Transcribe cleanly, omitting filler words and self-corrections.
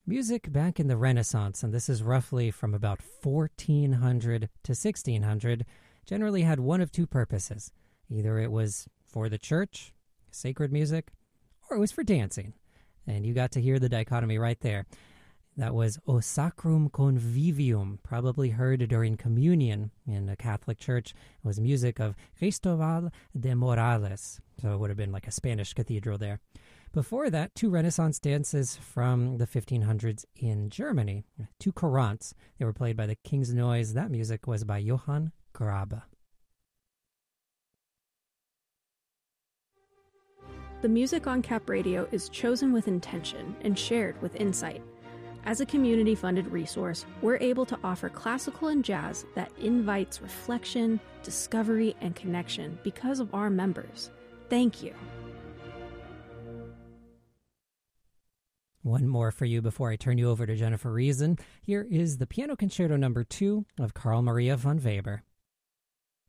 Music back in the Renaissance, and this is roughly from about 1400 to 1600, generally had one of two purposes. Either it was for the church, sacred music, or it was for dancing. And you got to hear the dichotomy right there. That was O Sacrum Convivium, probably heard during communion in a Catholic church. It was music of Cristobal de Morales, so it would have been like a Spanish cathedral there. Before that, two Renaissance dances from the 1500s in Germany, two courants. They were played by the King's Noise. That music was by Johann Grabe. The music on Cap Radio is chosen with intention and shared with insight. As a community-funded resource, we're able to offer classical and jazz that invites reflection, discovery, and connection because of our members. Thank you. One more for you before I turn you over to Jennifer Reason. Here is the Piano Concerto No. 2 of Carl Maria von Weber.